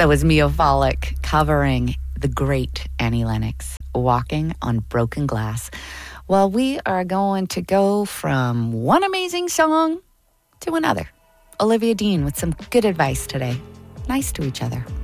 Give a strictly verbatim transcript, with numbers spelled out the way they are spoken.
That was Mia Volek covering the great Annie Lennox, Walking on Broken Glass. Well, we are going to go from one amazing song to another. Olivia Dean with some good advice today. Nice to each other.